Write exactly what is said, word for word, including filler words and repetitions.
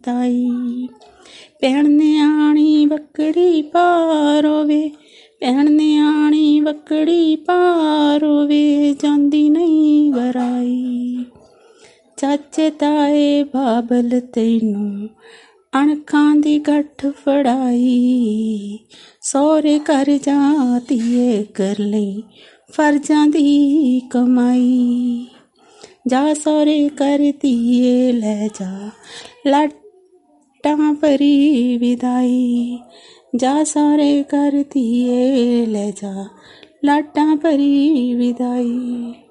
ਤਾਈ। ਭੈਣ ਨਿਆਣੀ ਬੱਕੜੀ ਪਾਰ ਵੇ, ਭੈਣ ਨਿਆਣੀ ਬੱਕੜੀ ਪਾਰ ਵੇ, ਜਾਂਦੀ ਨਹੀਂ ਵਰਾਈ। ਚਾਚੇ ਤਾਏ ਬਾਬਲ ਤੈਨੂੰ ਅਣਖਾਂ ਦੀ ਗੱਠ ਫੜਾਈ, ਸਹੁਰੇ ਘਰ ਜਾ ਧੀਏ ਕਰ ਲਈ ਫਰਜ਼ਾਂ ਦੀ ਕਮਾਈ। ਜਾ ਸਹੁਰੇ ਘਰ ਧੀਏ ਲੈ ਜਾ ਲਾਡਾਂ ਭਰੀ ਵਿਦਾਈ, ਜਾ ਸਹੁਰੇ ਘਰ ਧੀਏ ਲੈ ਜਾ ਲਾਡਾਂ ਭਰੀ ਵਿਦਾਈ।